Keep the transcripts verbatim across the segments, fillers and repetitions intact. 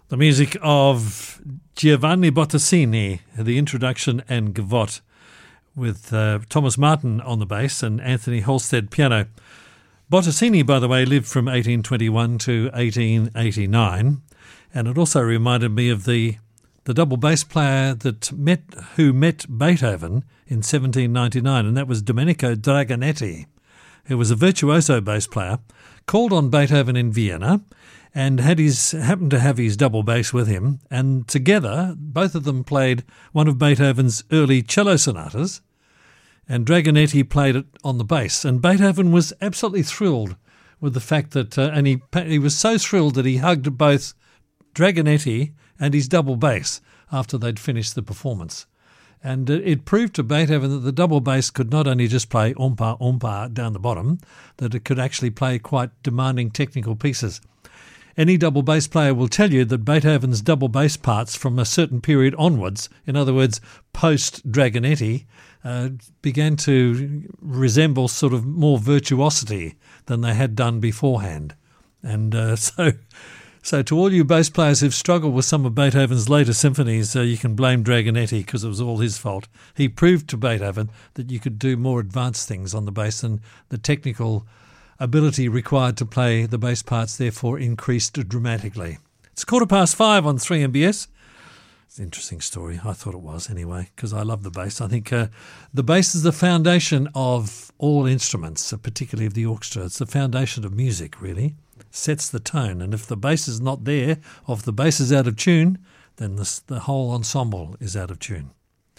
The music of Giovanni Bottesini, the introduction and gavotte, with uh, Thomas Martin on the bass and Anthony Halstead piano. Bottesini, by the way, lived from eighteen twenty-one to eighteen eighty-nine, and it also reminded me of the the double bass player that met who met Beethoven in seventeen ninety-nine, and that was Domenico Dragonetti, who was a virtuoso bass player, called on Beethoven in Vienna, and had his happened to have his double bass with him, and together both of them played one of Beethoven's early cello sonatas, and Dragonetti played it on the bass, and Beethoven was absolutely thrilled with the fact that, uh, and he he was so thrilled that he hugged both Dragonetti and his double bass after they'd finished the performance. And it proved to Beethoven that the double bass could not only just play ompa ompa down the bottom, that it could actually play quite demanding technical pieces. Any double bass player will tell you that Beethoven's double bass parts from a certain period onwards, in other words, post-Dragonetti, uh, began to resemble sort of more virtuosity than they had done beforehand. And uh, so so to all you bass players who've struggled with some of Beethoven's later symphonies, uh, you can blame Dragonetti because it was all his fault. He proved to Beethoven that you could do more advanced things on the bass, and the technical ability required to play the bass parts therefore increased dramatically. It's quarter past five on three M B S. It's an interesting story. I thought it was anyway, because I love the bass. I think uh, the bass is the foundation of all instruments, uh, particularly of the orchestra. It's the foundation of music, really. Sets the tone. And if the bass is not there, or if the bass is out of tune, then this, the whole ensemble is out of tune.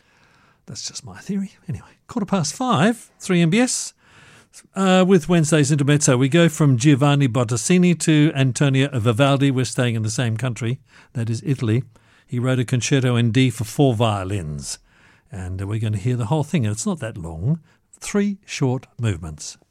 That's just my theory. Anyway, quarter past five, three M B S. Uh, with Wednesday's Intermezzo, we go from Giovanni Bottesini to Antonio Vivaldi. We're staying in the same country, that is Italy. He wrote a concerto in D for four violins, and we're going to hear the whole thing. And it's not that long, three short movements.